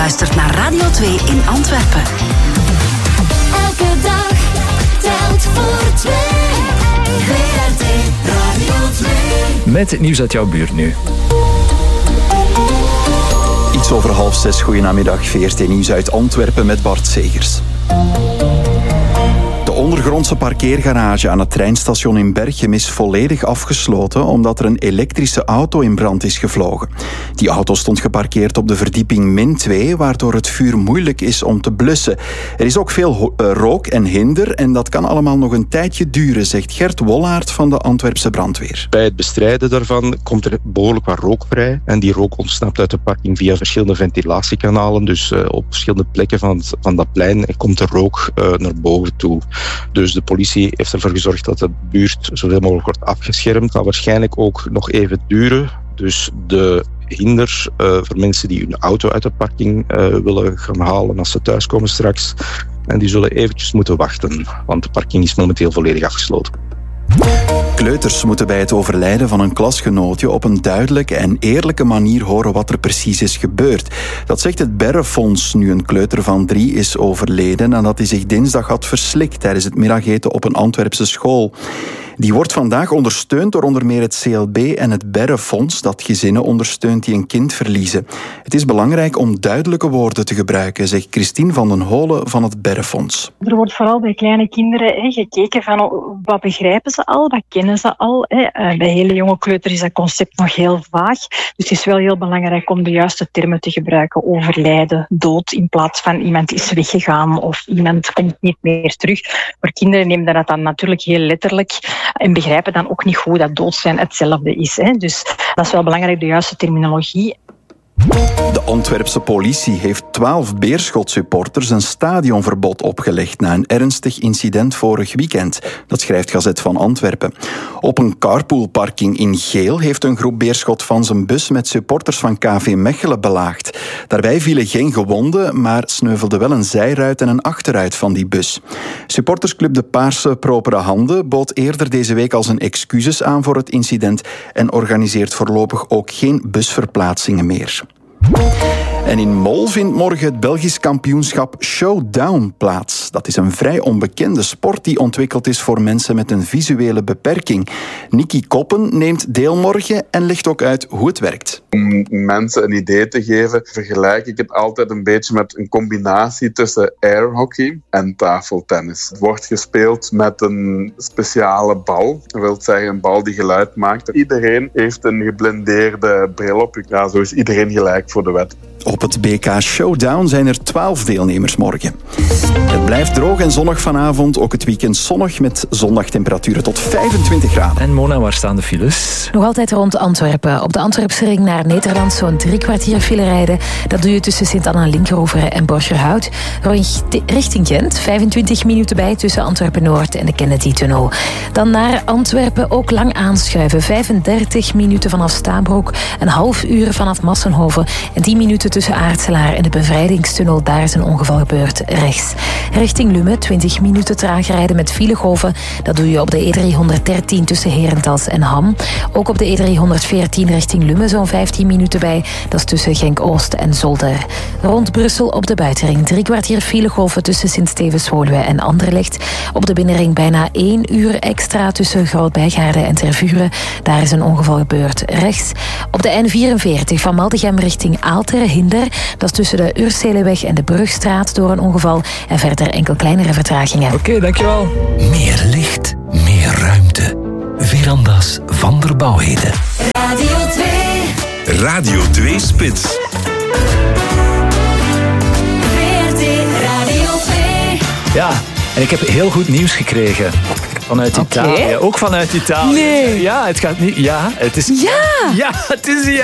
luistert naar Radio 2 in Antwerpen. Elke dag telt voor twee. VRT Radio 2. Met het nieuws uit jouw buurt nu. Iets over 5:30, goedenamiddag. VRT Nieuws uit Antwerpen met Bart Segers. De ondergrondse parkeergarage aan het treinstation in Berchem is volledig afgesloten omdat er een elektrische auto in brand is gevlogen. Die auto stond geparkeerd op de verdieping -2, waardoor het vuur moeilijk is om te blussen. Er is ook veel rook en hinder en dat kan allemaal nog een tijdje duren, zegt Gert Wollaert van de Antwerpse brandweer. Bij het bestrijden daarvan komt er behoorlijk wat rook vrij en die rook ontsnapt uit de parking via verschillende ventilatiekanalen. Dus op verschillende plekken van dat plein komt de rook naar boven toe. Dus de politie heeft ervoor gezorgd dat de buurt zoveel mogelijk wordt afgeschermd. Dat gaat waarschijnlijk ook nog even duren. Dus de hinder voor mensen die hun auto uit de parking willen gaan halen als ze thuiskomen straks. En die zullen eventjes moeten wachten, want de parking is momenteel volledig afgesloten. Kleuters moeten bij het overlijden van een klasgenootje op een duidelijke en eerlijke manier horen wat er precies is gebeurd. Dat zegt het Berrefonds nu een kleuter van 3 is overleden nadat hij zich dinsdag had verslikt tijdens het middageten op een Antwerpse school. Die wordt vandaag ondersteund door onder meer het CLB en het Berrefonds, dat gezinnen ondersteunt die een kind verliezen. Het is belangrijk om duidelijke woorden te gebruiken, zegt Christine van den Holen van het Berrefonds. Er wordt vooral bij kleine kinderen gekeken van wat begrijpen ze al, wat kennen ze al. Bij hele jonge kleuters is dat concept nog heel vaag. Dus het is wel heel belangrijk om de juiste termen te gebruiken. Overlijden, dood, in plaats van iemand is weggegaan of iemand komt niet meer terug. Voor kinderen nemen dat dan natuurlijk heel letterlijk en begrijpen dan ook niet hoe dat dood zijn hetzelfde is. Dus dat is wel belangrijk, de juiste terminologie. De Antwerpse politie heeft 12 Beerschot-supporters een stadionverbod opgelegd na een ernstig incident vorig weekend. Dat schrijft Gazet van Antwerpen. Op een carpoolparking in Geel heeft een groep Beerschot-fans een bus met supporters van KV Mechelen belaagd. Daarbij vielen geen gewonden, maar sneuvelde wel een zijruit en een achteruit van die bus. Supportersclub De Paarse Propere Handen bood eerder deze week al zijn excuses aan voor het incident en organiseert voorlopig ook geen busverplaatsingen meer. En in Mol vindt morgen het Belgisch kampioenschap Showdown plaats. Dat is een vrij onbekende sport die ontwikkeld is voor mensen met een visuele beperking. Nicky Koppen neemt deel morgen en legt ook uit hoe het werkt. Om mensen een idee te geven, vergelijk ik het altijd een beetje met een combinatie tussen airhockey en tafeltennis. Het wordt gespeeld met een speciale bal. Dat wil zeggen een bal die geluid maakt. Iedereen heeft een geblindeerde bril op. Ja, zo is iedereen gelijk voor de wet. Op het BK Showdown zijn er 12 deelnemers morgen. Het blijft droog en zonnig vanavond. Ook het weekend zonnig met zondagtemperaturen tot 25 graden. En Mona, waar staan de files? Nog altijd rond Antwerpen. Op de Antwerpse ring naar Nederland zo'n 3 kwartier file rijden. Dat doe je tussen Sint-Anna-Linkeroever en Borgerhout. Richting Gent, 25 minuten bij tussen Antwerpen-Noord en de Kennedy-tunnel. Dan naar Antwerpen ook lang aanschuiven. 35 minuten vanaf Staanbroek, een half uur vanaf Massenhoven en 10 minuten tussen Aartselaar en de Bevrijdingstunnel. Daar is een ongeval gebeurd, rechts. Richting Lummen, 20 minuten traag rijden met filegolven. Dat doe je op de E313 tussen Herentals en Ham. Ook op de E314 richting Lummen zo'n 15 minuten bij. Dat is tussen Genk-Oost en Zolder. Rond Brussel op de buitenring 3 kwartier filegolven tussen Sint-Stevens-Woluwe en Anderlecht. Op de binnenring bijna 1 uur extra tussen Groot-Bijgaarden en Tervuren. Daar is een ongeval gebeurd, rechts. Op de N44 van Maldegem richting Aalteren hinder. Dat is tussen de Urseleweg en de Brugstraat door een ongeval. En verder enkel kleinere vertragingen. Oké, dankjewel. Meer licht, meer ruimte. Verandas van der Bouwheden. Radio 2. Radio 2 Spits. VRT Radio 2. Ja, en ik heb heel goed nieuws gekregen. Vanuit Italië. Ook vanuit Italië. Nee. Ja, het gaat niet... Ja, het is... Ja! Ja, het is... Ja.